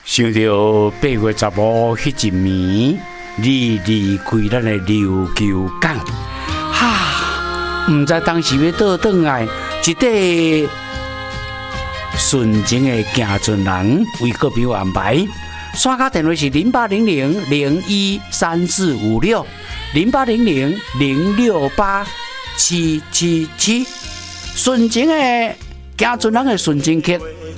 想到8月15迄一暝，日开咱的琉球港，唔知当时要倒转来，一块纯情的行船人为各朋友安排。线卡电话是0800-013456，0800-068-777。纯情的行船人的纯情客，